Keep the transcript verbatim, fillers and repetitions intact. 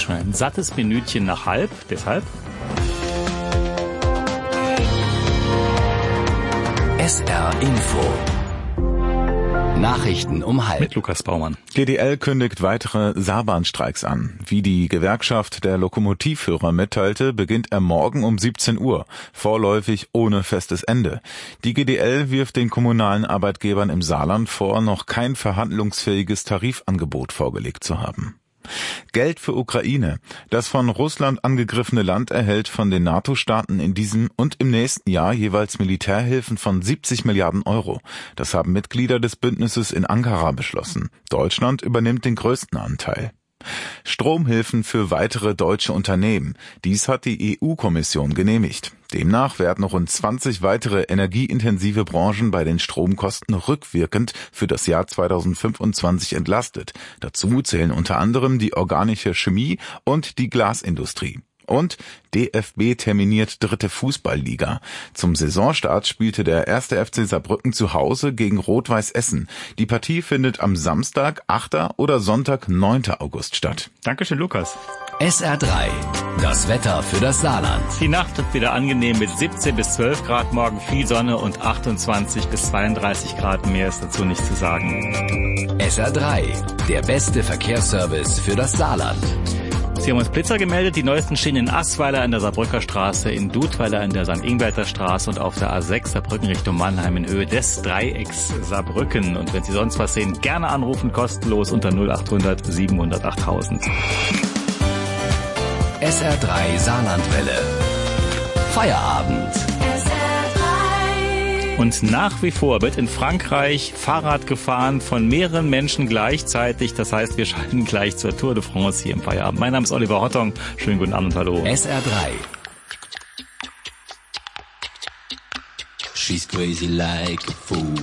schon ein sattes Minütchen nach halb, deshalb S R Info. Nachrichten um halb. Mit Lukas Baumann. G D L kündigt weitere Saarbahnstreiks an. Wie die Gewerkschaft der Lokomotivführer mitteilte, beginnt er morgen um siebzehn Uhr, vorläufig ohne festes Ende. Die G D L wirft den kommunalen Arbeitgebern im Saarland vor, noch kein verhandlungsfähiges Tarifangebot vorgelegt zu haben. Geld für Ukraine. Das von Russland angegriffene Land erhält von den NATO-Staaten in diesem und im nächsten Jahr jeweils Militärhilfen von siebzig Milliarden Euro. Das haben Mitglieder des Bündnisses in Ankara beschlossen. Deutschland übernimmt den größten Anteil. Stromhilfen für weitere deutsche Unternehmen. Dies hat die E U-Kommission genehmigt. Demnach werden rund zwanzig weitere energieintensive Branchen bei den Stromkosten rückwirkend für das Jahr zweitausendfünfundzwanzig entlastet. Dazu zählen unter anderem die organische Chemie und die Glasindustrie. Und D F B terminiert dritte Fußballliga. Zum Saisonstart spielte der erste F C Saarbrücken zu Hause gegen Rot-Weiß Essen. Die Partie findet am Samstag, achten oder Sonntag, neunten August statt. Dankeschön, Lukas. S R drei. Das Wetter für das Saarland. Die Nacht wird wieder angenehm mit siebzehn bis zwölf Grad, morgen viel Sonne und achtundzwanzig bis zweiunddreißig Grad. Mehr ist dazu nicht zu sagen. S R drei. Der beste Verkehrsservice für das Saarland. Sie haben uns Blitzer gemeldet. Die neuesten stehen in Assweiler an der Saarbrücker Straße, in Dudweiler an der Sankt Ingberter Straße und auf der A sechs Saarbrücken Richtung Mannheim in Höhe des Dreiecks Saarbrücken. Und wenn Sie sonst was sehen, gerne anrufen, kostenlos unter null achthundert siebenhundert achttausend. S R drei Saarlandwelle. Feierabend. Und nach wie vor wird in Frankreich Fahrrad gefahren von mehreren Menschen gleichzeitig. Das heißt, wir schalten gleich zur Tour de France hier im Feierabend. Mein Name ist Oliver Hottong. Schönen guten Abend und hallo. S R drei. She's crazy like a fool.